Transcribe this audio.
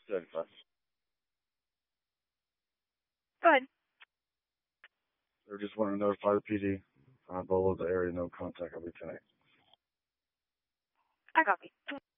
285. Go ahead. They just want to notify the PD. Below the area, no contact. I'll be tonight. I copy.